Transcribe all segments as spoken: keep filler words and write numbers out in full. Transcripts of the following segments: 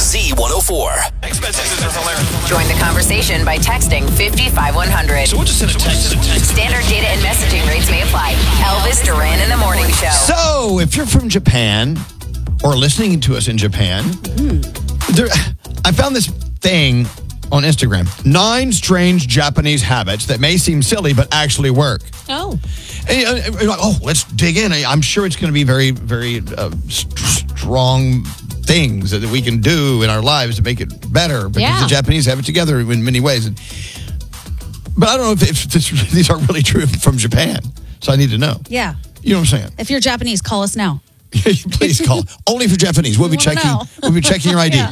Z one oh four. Expectations are hilarious. Join the conversation by texting fifty-five one hundred. So we'll just send a text. Standard data and messaging rates may apply. Elvis Duran in the Morning Show. So, if you're from Japan or listening to us in Japan, mm. there, I found this thing on Instagram. Nine strange Japanese habits that may seem silly but actually work. Oh. And, uh, like, oh, let's dig in. I'm sure it's going to be very, very uh, st- strong things that we can do in our lives to make it better because yeah. the Japanese have it together in many ways. And, but I don't know if, if this, these are really true from Japan. So I need to know. Yeah. You know what I'm saying? If you're Japanese, call us now. Please call. Only if you're Japanese. We'll be checking. We'll be checking your I D. Yeah.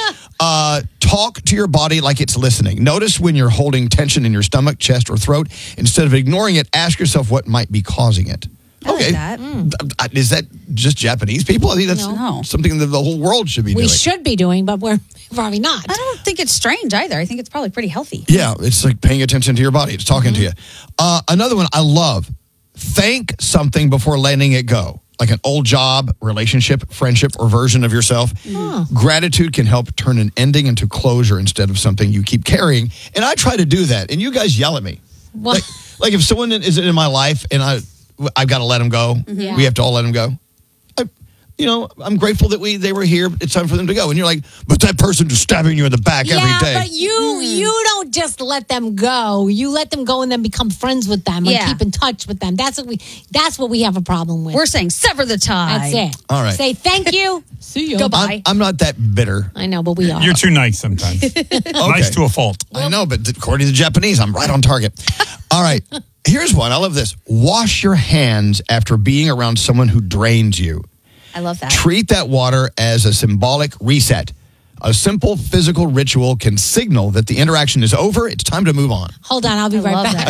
Uh, talk to your body like it's listening. Notice when you're holding tension in your stomach, chest, or throat. Instead of ignoring it, ask yourself what might be causing it. I okay, like that. Mm. Is that just Japanese people? I think that's no. something that the whole world should be we doing. We should be doing, but we're probably not. I don't think it's strange either. I think it's probably pretty healthy. Yeah, it's like paying attention to your body. It's talking mm-hmm. to you. Uh, another one I love. Thank something before letting it go. Like an old job, relationship, friendship, or version of yourself. Mm-hmm. Gratitude can help turn an ending into closure instead of something you keep carrying. And I try to do that, and you guys yell at me. What? Like, like if someone is in my life and I, I've got to let them go, yeah. we have to all let them go. I, you know, I'm grateful that we they were here. It's time for them to go. And you're like, but that person just stabbing you in the back yeah, every day. Yeah, but you mm. you don't just let them go. You let them go and then become friends with them yeah. and keep in touch with them. That's what we that's what we have a problem with. We're saying sever the tie. That's it. All right. Say thank you. See you. Goodbye. I'm, I'm not that bitter. I know, but we are. You're too nice sometimes. okay. Nice to a fault. I know, but according to the Japanese, I'm right on target. All right. Here's one. I love this. Wash your hands after being around someone who drains you. I love that. Treat that water as a symbolic reset. A simple physical ritual can signal that the interaction is over. It's time to move on. Hold on, I'll be I right love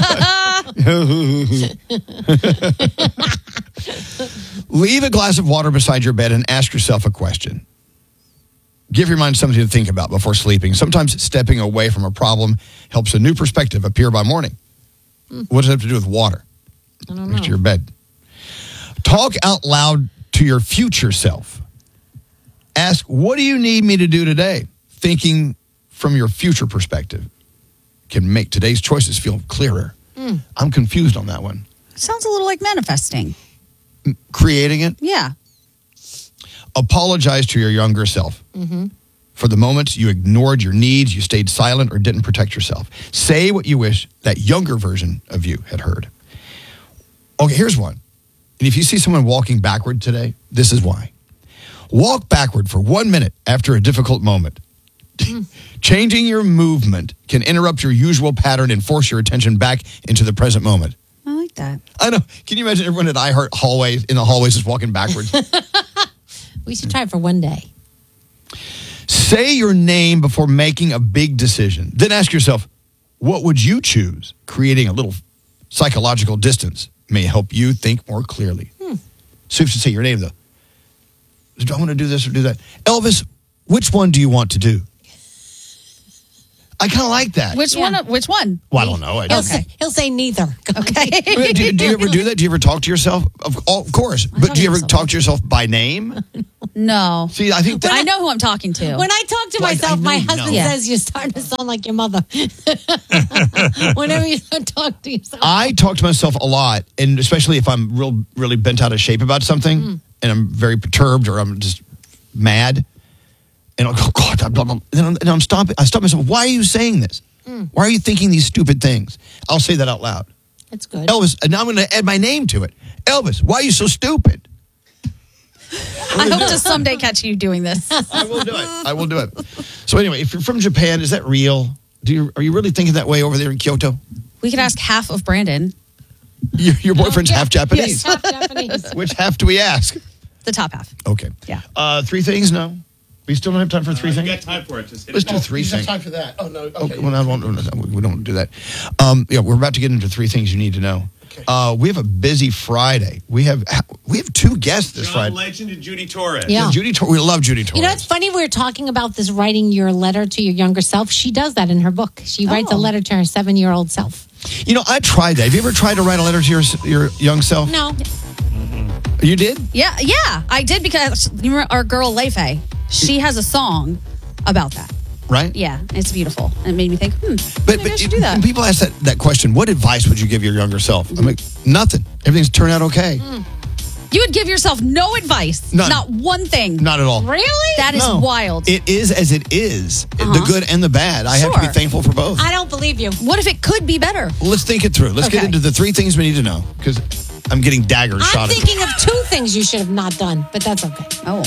back. Leave a glass of water beside your bed and ask yourself a question. Give your mind something to think about before sleeping. Sometimes stepping away from a problem helps a new perspective appear by morning. Mm. What does it have to do with water? I don't know. Next to your bed. Talk out loud to your future self. Ask, what do you need me to do today? Thinking from your future perspective can make today's choices feel clearer. Mm. I'm confused on that one. Sounds a little like manifesting. Creating it? Yeah. Apologize to your younger self. Mm-hmm. For the moments you ignored your needs, you stayed silent, or didn't protect yourself. Say what you wish that younger version of you had heard. Okay, here's one. And if you see someone walking backward today, this is why. Walk backward for one minute after a difficult moment. Mm. Changing your movement can interrupt your usual pattern and force your attention back into the present moment. I like that. I know. Can you imagine everyone at iHeart hallways, in the hallways just walking backwards? We should try it for one day. Say your name before making a big decision. Then ask yourself, what would you choose? Creating a little psychological distance may help you think more clearly. Hmm. So you have to say your name, though. Do I want to do this or do that? Elvis, which one do you want to do? I kind of like that. Which yeah. one? Which one? Well, I don't know. I He'll, don't. say, he'll say neither. Okay. do, do you ever do that? Do you ever talk to yourself? Of, of course. But do you ever so. talk to yourself by name? No. See, I think that... I know who I'm talking to. When I talk to well, myself, my you husband know. says you're starting to sound like your mother. Whenever you talk to yourself. I talk to myself a lot, and especially if I'm real, really bent out of shape about something, mm. and I'm very perturbed or I'm just mad, and I'll go, God, blah, blah, blah. And I'm, and I'm stopping. I stop myself. Why are you saying this? Mm. Why are you thinking these stupid things? I'll say that out loud. That's good. Elvis, and now I'm going to add my name to it. Elvis, why are you so stupid? I hope to someday catch you doing this. I will do it. I will do it. So anyway, if you're from Japan, is that real? Do you are you really thinking that way over there in Kyoto? We could ask half of Brandon. Your, your boyfriend's oh, yeah. half Japanese. Yes, half Japanese. Which half do we ask? The top half. Okay. Yeah. Uh, three things? No. We still don't have time for three uh, things? We got time for it. Just Let's do three you things. have time for that. Oh, no. Okay. okay well, I won't, we don't do that. Um, yeah, we're about to get into three things you need to know. Okay. Uh, we have a busy Friday. We have we have two guests this John Friday. Legend and Judy Torres. Yeah. yeah Judy Torres. We love Judy Torres. You know, it's funny. We were talking about this writing your letter to your younger self. She does that in her book. She writes oh. a letter to her seven-year-old self. You know, I tried that. Have you ever tried to write a letter to your your young self? No. You did? Yeah, yeah, I did because you remember our girl Leife. She has a song about that. Right? Yeah, it's beautiful. And it made me think, hmm, But, maybe but I should do that. when people ask that, that question, what advice would you give your younger self? I'm like, nothing. Everything's turned out okay. Mm. You would give yourself no advice. None. Not one thing. Not at all. Really? That is No. wild. It is as it is, Uh-huh. the good and the bad. I have to be Sure. thankful for both. I don't believe you. What if it could be better? Let's think it through. Let's get Okay. into the three things we need to know because I'm getting daggers I'm shot at me. thinking of two things you should have not done, but that's okay. Oh,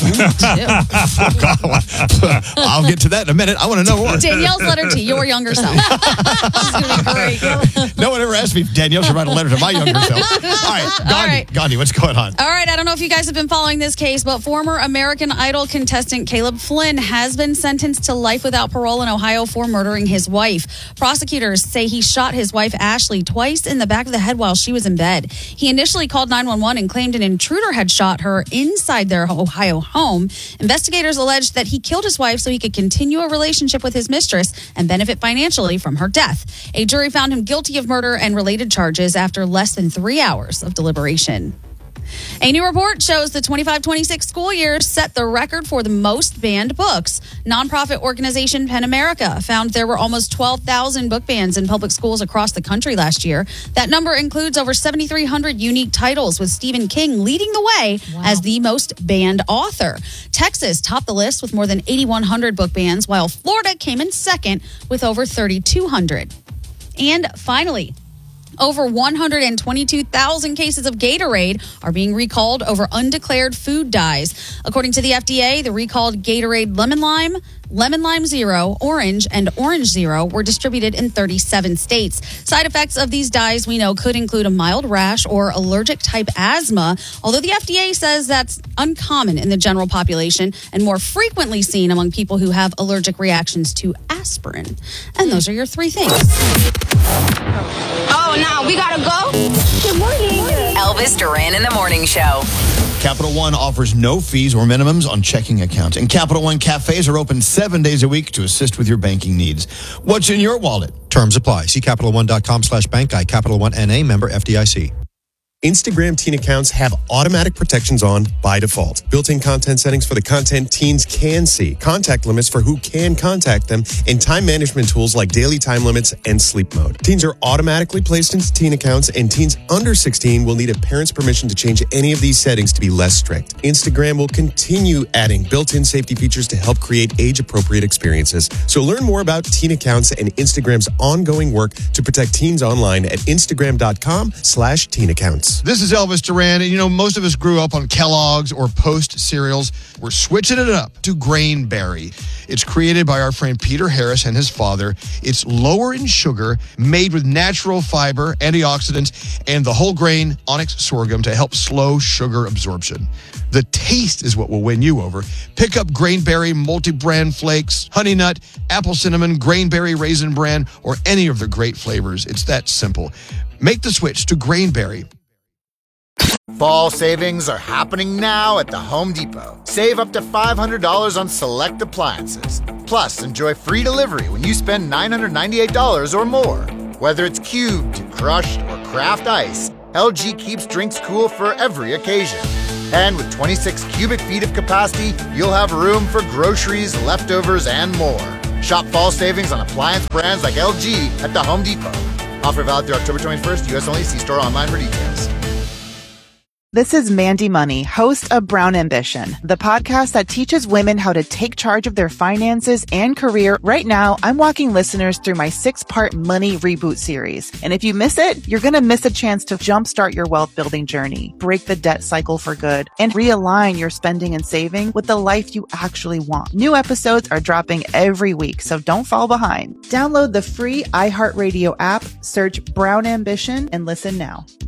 I'll get to that in a minute. I want to know more. Danielle's letter to your younger self. This is going to be great. No one ever asked me if Danielle should write a letter to my younger self. All right, Gandhi, All right. Gandhi, what's going on? All right, I don't know if you guys have been following this case, but former American Idol contestant Caleb Flynn has been sentenced to life without parole in Ohio for murdering his wife. Prosecutors say he shot his wife Ashley twice in the back of the head while she was in bed. He initially called nine one one and claimed an intruder had shot her inside their Ohio home. Investigators alleged that he killed his wife so he could continue a relationship with his mistress and benefit financially from her death. A jury found him guilty of murder and related charges after less than three hours of deliberation. A new report shows the twenty-five twenty-six school year set the record for the most banned books. Nonprofit organization PEN America found there were almost twelve thousand book bans in public schools across the country last year. That number includes over seventy-three hundred unique titles, with Stephen King leading the way Wow. as the most banned author. Texas topped the list with more than eighty-one hundred book bans, while Florida came in second with over thirty-two hundred. And finally, over one hundred twenty-two thousand cases of Gatorade are being recalled over undeclared food dyes. According to the F D A, the recalled Gatorade Lemon Lime, Lemon Lime Zero, Orange, and Orange Zero were distributed in thirty-seven states. Side effects of these dyes we know could include a mild rash or allergic type asthma, although the F D A says that's uncommon in the general population and more frequently seen among people who have allergic reactions to aspirin. And those are your three things. Oh, now we gotta go? Good morning. Elvis Duran in the Morning Show. Capital One offers no fees or minimums on checking accounts, and Capital One cafes are open seven days a week to assist with your banking needs. What's in your wallet? Terms apply. See CapitalOne.com slash bank guide. Capital One N A, member F D I C. Instagram teen accounts have automatic protections on by default. Built-in content settings for the content teens can see, contact limits for who can contact them, and time management tools like daily time limits and sleep mode. Teens are automatically placed into teen accounts, and teens under sixteen will need a parent's permission to change any of these settings to be less strict. Instagram will continue adding built-in safety features to help create age-appropriate experiences. So learn more about teen accounts and Instagram's ongoing work to protect teens online at Instagram.com slash teen accounts. This is Elvis Duran, and you know, most of us grew up on Kellogg's or Post cereals. We're switching it up to Grainberry. It's created by our friend Peter Harris and his father. It's lower in sugar, made with natural fiber, antioxidants, and the whole grain onyx sorghum to help slow sugar absorption. The taste is what will win you over. Pick up Grainberry multi-brand flakes, honey nut, apple cinnamon, Grainberry raisin bran, or any of the great flavors. It's that simple. Make the switch to Grainberry. Fall savings are happening now at the Home Depot. Save up to five hundred dollars on select appliances. Plus, enjoy free delivery when you spend nine hundred ninety-eight dollars or more. Whether it's cubed, crushed, or craft ice, L G keeps drinks cool for every occasion. And with twenty-six cubic feet of capacity, you'll have room for groceries, leftovers, and more. Shop fall savings on appliance brands like L G at the Home Depot. Offer valid through October twenty-first, U S only. See store online for details. This is Mandy Money, host of Brown Ambition, the podcast that teaches women how to take charge of their finances and career. Right now, I'm walking listeners through my six-part money reboot series. And if you miss it, you're going to miss a chance to jumpstart your wealth building journey, break the debt cycle for good, and realign your spending and saving with the life you actually want. New episodes are dropping every week, so don't fall behind. Download the free iHeartRadio app, search Brown Ambition, and listen now.